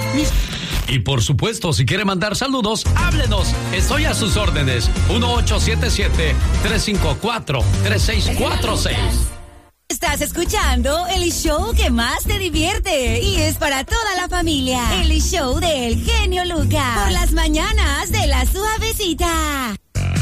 Y por supuesto, si quiere mandar saludos, háblenos. Estoy a sus órdenes. 1877-354-3646. Estás escuchando el show que más te divierte y es para toda la familia. El show del genio Lucas. Por las mañanas de La Suavecita.